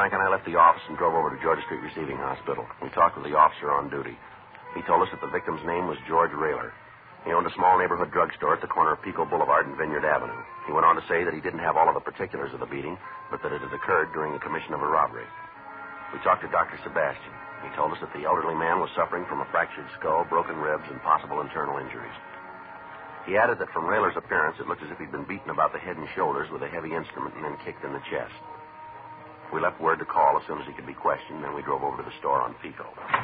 Frank and I left the office and drove over to Georgia Street Receiving Hospital. We talked with the officer on duty. He told us that the victim's name was George Rayler. He owned a small neighborhood drugstore at the corner of Pico Boulevard and Vineyard Avenue. He went on to say that he didn't have all of the particulars of the beating, but that it had occurred during the commission of a robbery. We talked to Dr. Sebastian. He told us that the elderly man was suffering from a fractured skull, broken ribs, and possible internal injuries. He added that from Rayler's appearance, it looked as if he'd been beaten about the head and shoulders with a heavy instrument and then kicked in the chest. We left word to call as soon as he could be questioned, then we drove over to the store on Pico.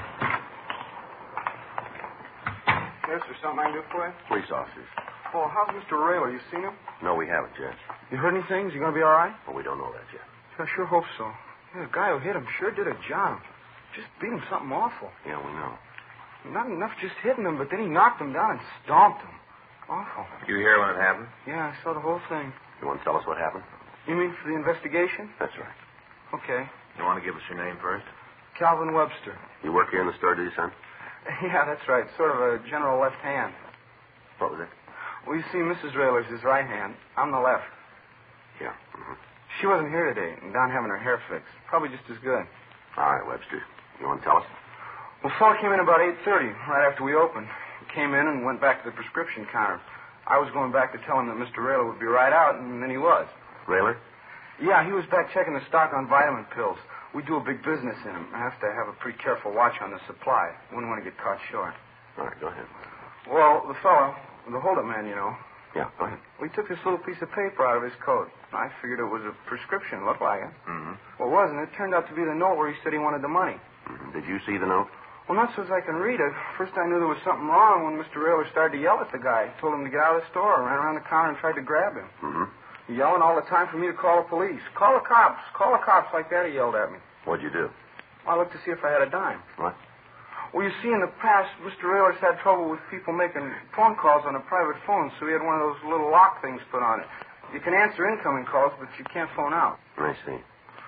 Yes, there's something I can do for you? Police officers. Oh, how's Mr. Rayler? You seen him? No, we haven't, Judge. You heard anything? Is he going to be all right? Well, we don't know that yet. I sure hope so. Yeah, the guy who hit him sure did a job. Just beat him something awful. Yeah, we know. Not enough just hitting him, but then he knocked him down and stomped him. Awful. You hear when it happened? Yeah, I saw the whole thing. You want to tell us what happened? You mean for the investigation? That's right. Okay. You want to give us your name first? Calvin Webster. You work here in the store, do you, son? Yeah, that's right. Sort of a general left hand. What was it? Well, you see, Mrs. Rayler's his right hand. I'm the left. Yeah. Mm-hmm. She wasn't here today, and down having her hair fixed. Probably just as good. All right, Webster. You want to tell us? Well, fellow came in about 8:30, right after we opened. He came in and went back to the prescription counter. I was going back to tell him that Mr. Rayler would be right out, and then he was. Rayler? Yeah, he was back checking the stock on vitamin pills. We do a big business in them. I have to have a pretty careful watch on the supply. Wouldn't want to get caught short. All right, go ahead. Well, the fellow, the holdup man, you know. Yeah, go ahead. We took this little piece of paper out of his coat. I figured it was a prescription. Looked like it. Mm-hmm. Well, it wasn't. It turned out to be the note where he said he wanted the money. Mm-hmm. Did you see the note? Well, not so as I can read it. First, I knew there was something wrong when Mr. Rayler started to yell at the guy. Told him to get out of the store, ran around the counter and tried to grab him. Mm-hmm. Yelling all the time for me to call the police. Call the cops. Call the cops, like that, he yelled at me. What'd you do? I looked to see if I had a dime. What? Well, you see, in the past, Mr. Rayler's had trouble with people making phone calls on a private phone, so he had one of those little lock things put on it. You can answer incoming calls, but you can't phone out. I see.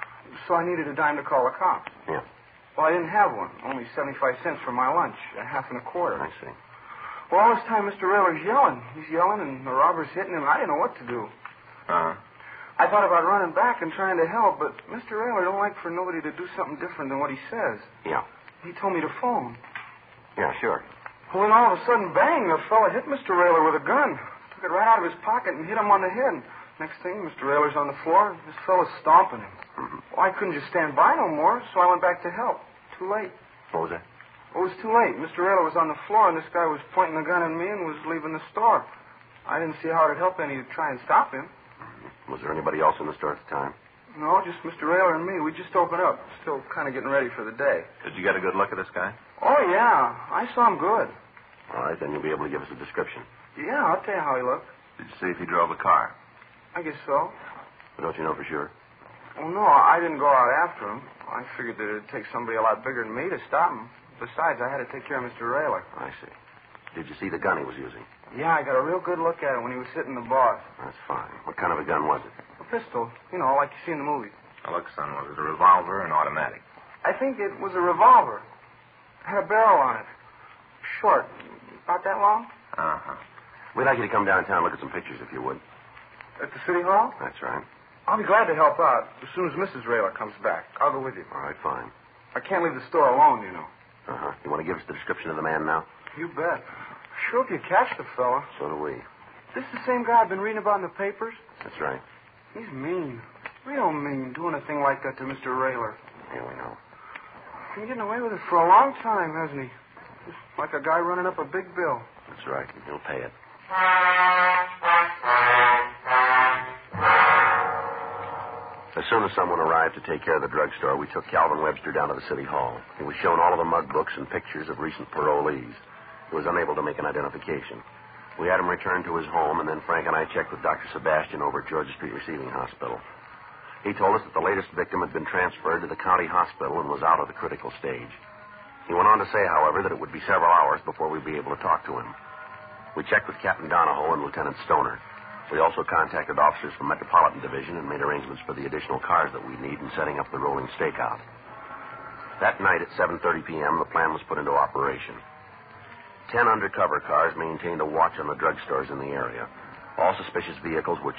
So I needed a dime to call the cops. Yeah. Well, I didn't have one. Only 75 cents for my lunch, a half and a quarter. I see. Well, all this time, Mr. Rayler's yelling. He's yelling, and the robber's hitting him. I didn't know what to do. Uh-huh. I thought about running back and trying to help, but Mr. Rayler don't like for nobody to do something different than what he says. Yeah. He told me to phone. Yeah, sure. Well, then all of a sudden, bang, the fella hit Mr. Rayler with a gun. Took it right out of his pocket and hit him on the head. Next thing, Mr. Rayler's on the floor. This fella's stomping him. Mm-hmm. Well, I couldn't just stand by no more, so I went back to help. Too late. What was that? Well, it was too late. Mr. Rayler was on the floor, and this guy was pointing the gun at me and was leaving the store. I didn't see how it'd help any to try and stop him. Mm-hmm. Was there anybody else in the store at the time? No, just Mr. Rayler and me. We just opened up. Still kind of getting ready for the day. Did you get a good look at this guy? Oh, yeah. I saw him good. All right, then you'll be able to give us a description. Yeah, I'll tell you how he looked. Did you see if he drove the car? I guess so. But don't you know for sure? Well, no, I didn't go out after him. I figured that it'd take somebody a lot bigger than me to stop him. Besides, I had to take care of Mr. Rayler. I see. Did you see the gun he was using? Yeah, I got a real good look at it when he was hitting the boss. That's fine. What kind of a gun was it? A pistol, you know, like you see in the movies. Now, look, son, was it a revolver or an automatic? I think it was a revolver. It had a barrel on it. Short. About that long? Uh-huh. We'd like you to come downtown and look at some pictures, if you would. At the city hall? That's right. I'll be glad to help out as soon as Mrs. Rayler comes back. I'll go with you. All right, fine. I can't leave the store alone, you know. Uh-huh. You want to give us the description of the man now? You bet. Sure hope you catch the fella. So do we. This the same guy I've been reading about in the papers? That's right. He's mean. Real mean, doing a thing like that to Mr. Rayler. Yeah, we know. Been getting away with it for a long time, hasn't he? Just like a guy running up a big bill. That's right, and he'll pay it. As soon as someone arrived to take care of the drugstore, we took Calvin Webster down to the city hall. He was shown all of the mug books and pictures of recent parolees. He was unable to make an identification. We had him returned to his home, and then Frank and I checked with Dr. Sebastian over at Georgia Street Receiving Hospital. He told us that the latest victim had been transferred to the county hospital and was out of the critical stage. He went on to say, however, that it would be several hours before we'd be able to talk to him. We checked with Captain Donahoe and Lieutenant Stoner. We also contacted officers from Metropolitan Division and made arrangements for the additional cars that we need in setting up the rolling stakeout. That night at 7:30 p.m., the plan was put into operation. 10 undercover cars maintained a watch on the drugstores in the area. All suspicious vehicles were